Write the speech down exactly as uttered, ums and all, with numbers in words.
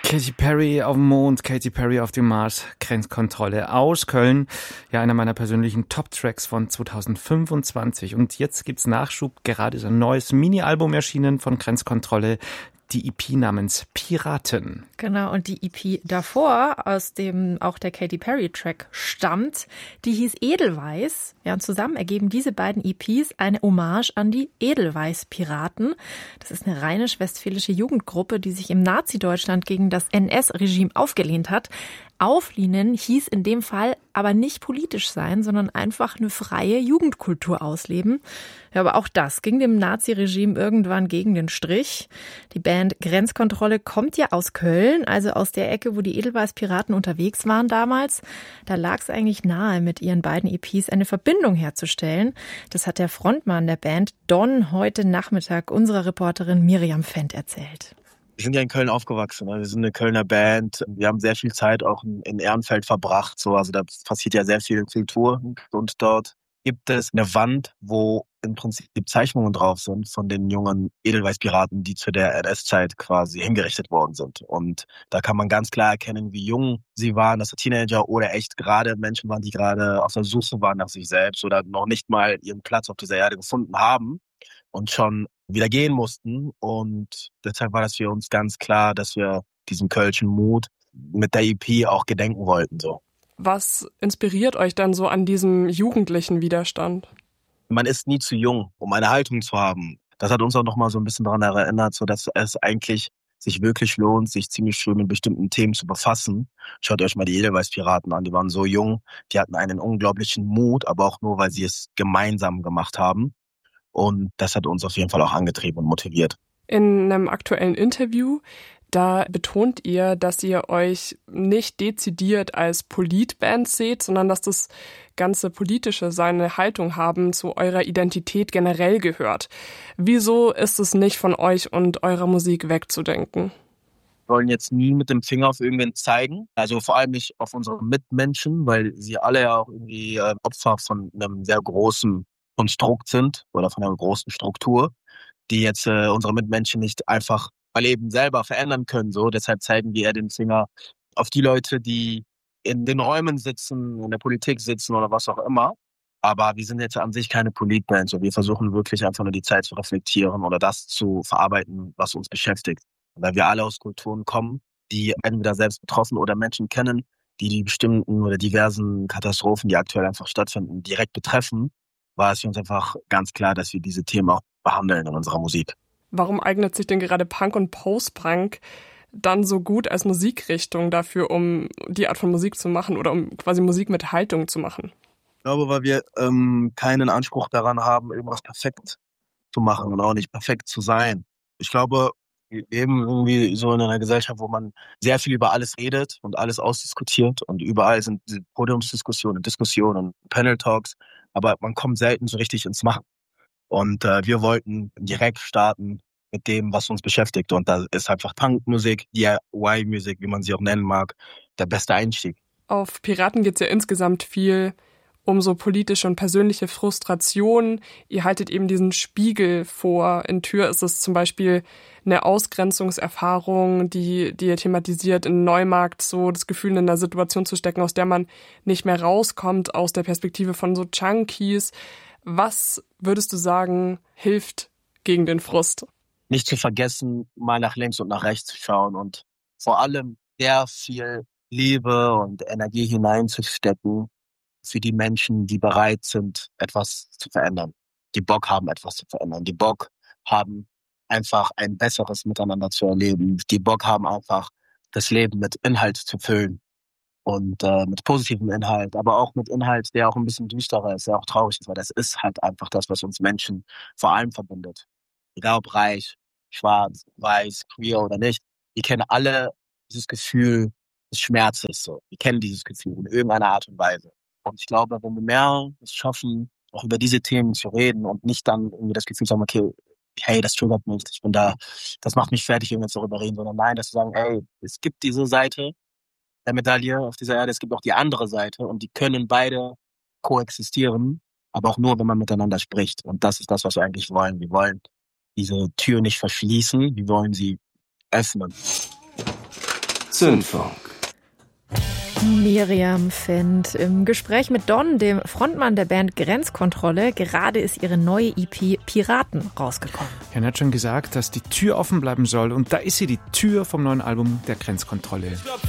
Katy Perry auf dem Mond, Katy Perry auf dem Mars, Grenzkontrolle aus Köln. Ja, einer meiner persönlichen Top-Tracks von zwanzig fünfundzwanzig. Und jetzt gibt's Nachschub. Gerade ist ein neues Mini-Album erschienen von Grenzkontrolle. Die E P namens Piraten. Genau, und die E P davor, aus dem auch der Katy Perry-Track stammt, die hieß Edelweiß. Ja, und zusammen ergeben diese beiden E Ps eine Hommage an die Edelweiß-Piraten. Das ist eine rheinisch-westfälische Jugendgruppe, die sich im Nazi-Deutschland gegen das N S-Regime aufgelehnt hat. Auflehnen hieß in dem Fall aber nicht politisch sein, sondern einfach eine freie Jugendkultur ausleben. Ja, aber auch das ging dem Nazi-Regime irgendwann gegen den Strich. Die Band Grenzkontrolle kommt ja aus Köln, also aus der Ecke, wo die Edelweiß-Piraten unterwegs waren damals. Da lag es eigentlich nahe, mit ihren beiden E Ps eine Verbindung herzustellen. Das hat der Frontmann der Band Don heute Nachmittag unserer Reporterin Miriam Fendt erzählt. Wir sind ja in Köln aufgewachsen. Wir sind eine Kölner Band. Wir haben sehr viel Zeit auch in Ehrenfeld verbracht. So, also da passiert ja sehr viel Kultur. Und dort gibt es eine Wand, wo im Prinzip Zeichnungen drauf sind von den jungen Edelweiß-Piraten, die zu der N S-Zeit quasi hingerichtet worden sind. Und da kann man ganz klar erkennen, wie jung sie waren, dass sie Teenager oder echt gerade Menschen waren, die gerade auf der Suche waren nach sich selbst oder noch nicht mal ihren Platz auf dieser Erde gefunden haben und schon wieder gehen mussten. Und deshalb war das für uns ganz klar, dass wir diesen kölschen Mut mit der E P auch gedenken wollten. So. Was inspiriert euch dann so an diesem jugendlichen Widerstand? Man ist nie zu jung, um eine Haltung zu haben. Das hat uns auch nochmal so ein bisschen daran erinnert, so dass es eigentlich sich wirklich lohnt, sich ziemlich schön mit bestimmten Themen zu befassen. Schaut euch mal die Edelweiß-Piraten an, die waren so jung, die hatten einen unglaublichen Mut, aber auch nur, weil sie es gemeinsam gemacht haben. Und das hat uns auf jeden Fall auch angetrieben und motiviert. In einem aktuellen Interview, da betont ihr, dass ihr euch nicht dezidiert als Politband seht, sondern dass das ganze Politische seine Haltung haben zu eurer Identität generell gehört. Wieso ist es nicht von euch und eurer Musik wegzudenken? Wir wollen jetzt nie mit dem Finger auf irgendwen zeigen, also vor allem nicht auf unsere Mitmenschen, weil sie alle ja auch irgendwie äh, Opfer von einem sehr großen Konstrukt sind oder von einer großen Struktur, die jetzt äh, unsere Mitmenschen nicht einfach mal eben selber verändern können. So, deshalb zeigen wir eher den Finger auf die Leute, die in den Räumen sitzen, in der Politik sitzen oder was auch immer. Aber wir sind jetzt an sich keine Politband. So, wir versuchen wirklich einfach nur die Zeit zu reflektieren oder das zu verarbeiten, was uns beschäftigt. Weil wir alle aus Kulturen kommen, die entweder selbst betroffen oder Menschen kennen, die die bestimmten oder diversen Katastrophen, die aktuell einfach stattfinden, direkt betreffen, war es für uns einfach ganz klar, dass wir diese Themen auch behandeln in unserer Musik. Warum eignet sich denn gerade Punk und Post-Punk dann so gut als Musikrichtung dafür, um die Art von Musik zu machen oder um quasi Musik mit Haltung zu machen? Ich glaube, weil wir ähm, keinen Anspruch daran haben, irgendwas perfekt zu machen und auch nicht perfekt zu sein. Ich glaube, wir leben irgendwie so in einer Gesellschaft, wo man sehr viel über alles redet und alles ausdiskutiert und überall sind Podiumsdiskussionen, Diskussionen, Panel-Talks, aber man kommt selten so richtig ins Machen. Und äh, wir wollten direkt starten mit dem, was uns beschäftigt. Und da ist einfach Punkmusik, D I Y-Musik, wie man sie auch nennen mag, der beste Einstieg. Auf Piraten geht es ja insgesamt viel um so politische und persönliche Frustration. Ihr haltet eben diesen Spiegel vor. In Tür ist es zum Beispiel eine Ausgrenzungserfahrung, die, die ihr thematisiert, in Neumarkt so das Gefühl, in einer Situation zu stecken, aus der man nicht mehr rauskommt, aus der Perspektive von so Junkies. Was würdest du sagen, hilft gegen den Frust? Nicht zu vergessen, mal nach links und nach rechts zu schauen und vor allem sehr viel Liebe und Energie hineinzustecken für die Menschen, die bereit sind, etwas zu verändern. Die Bock haben, etwas zu verändern. Die Bock haben, einfach ein besseres Miteinander zu erleben. Die Bock haben einfach, das Leben mit Inhalt zu füllen. Und äh, mit positivem Inhalt, aber auch mit Inhalt, der auch ein bisschen düsterer ist, der auch traurig ist, weil das ist halt einfach das, was uns Menschen vor allem verbindet. Egal ob reich, schwarz, weiß, queer oder nicht, wir kennen alle dieses Gefühl des Schmerzes. So. Wir kennen dieses Gefühl in irgendeiner Art und Weise. Und ich glaube, wenn wir mehr es schaffen, auch über diese Themen zu reden und nicht dann irgendwie das Gefühl zu haben, okay, hey, das triggert mich, ich bin da, das macht mich fertig, wenn wir darüber reden, sondern nein, dass wir sagen, ey, es gibt diese Seite der Medaille auf dieser Erde, es gibt auch die andere Seite und die können beide koexistieren, aber auch nur, wenn man miteinander spricht. Und das ist das, was wir eigentlich wollen. Wir wollen diese Tür nicht verschließen, wir wollen sie öffnen. Zündfunk. Miriam Fendt im Gespräch mit Don, dem Frontmann der Band Grenzkontrolle. Gerade ist ihre neue E P Piraten rausgekommen. Er hat schon gesagt, dass die Tür offen bleiben soll. Und da ist sie, die Tür vom neuen Album der Grenzkontrolle.